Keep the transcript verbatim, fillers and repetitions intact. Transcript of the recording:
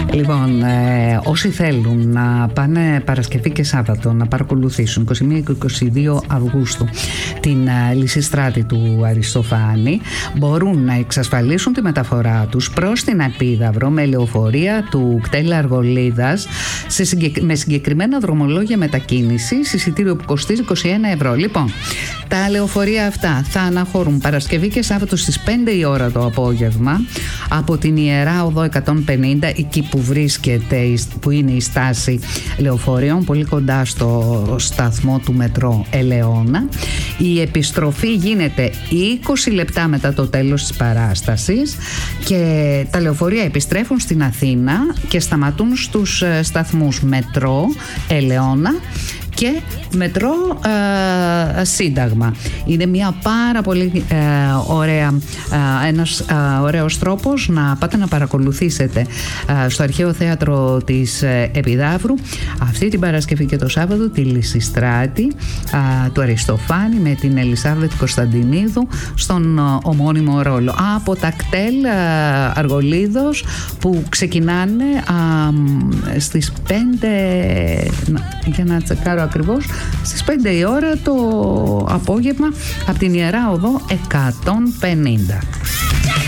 Λοιπόν, ε, όσοι θέλουν να πάνε Παρασκευή και Σάββατο να παρακολουθήσουν είκοσι μία και είκοσι δύο Αυγούστου την ε, Λυσιστράτη του Αριστοφάνη, μπορούν να εξασφαλίσουν τη μεταφορά τους προς την Επίδαυρο με λεωφορεία του κτέλ Αργολίδας σε συγκεκ... με συγκεκριμένα δρομολόγια μετακίνησης, εισιτήριο που κοστίζει είκοσι ένα ευρώ. Λοιπόν, τα λεωφορεία αυτά θα αναχωρούν Παρασκευή και Σάββατο στις πέντε η ώρα το απόγευμα από την Ιερά Οδό εκατόν πενήντα, εκεί που βρίσκεται, που είναι η στάση λεωφορείων, πολύ κοντά στο σταθμό του μετρό Ελαιώνα. Η επιστροφή γίνεται είκοσι λεπτά μετά το τέλος της παράστασης και τα λεωφορεία επιστρέφουν στην Αθήνα και σταματούν στους σταθμούς μετρό Ελαιώνα και μετρό ε, Σύνταγμα. Είναι μια πάρα πολύ ε, ωραία, ε, ένας ε, ωραίος τρόπος να πάτε να παρακολουθήσετε ε, στο Αρχαίο Θέατρο της ε, Επιδαύρου αυτή την Παρασκευή και το Σάββατο τη Λυσιστράτη ε, του Αριστοφάνη με την Ελισάβετ Κωνσταντινίδου στον ε, ομώνυμο ρόλο. Από τα κτέλ ε, Αργολίδος που ξεκινάνε ε, στις πέντε, για να τσεκάρω ακριβώς, στις πέντε η ώρα το απόγευμα από την Ιερά Οδό εκατόν πενήντα.